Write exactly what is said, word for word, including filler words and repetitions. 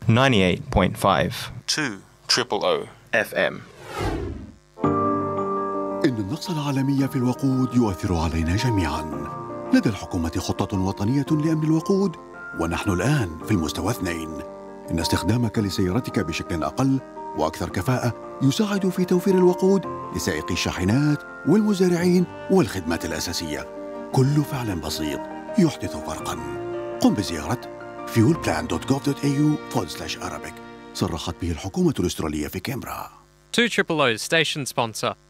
ninety-eight point five two triple O إف إم. إن النقص العالمي في الوقود يؤثر علينا جميعاً. لدى الحكومة خطة وطنية لأمن الوقود، ونحن الآن في المستوى اثنين. إن استخدامك لسيارتك بشكل أقل وأكثر كفاءة يساعد في توفير الوقود لسائقي الشاحنات والمزارعين والخدمات الأساسية. كل فعل بسيط يحدث فرقاً. قم بزيارة fuel plan dot gov dot a u forward slash arabic. صرحت به الحكومة الأسترالية في كامبرا. two triple O's station sponsor.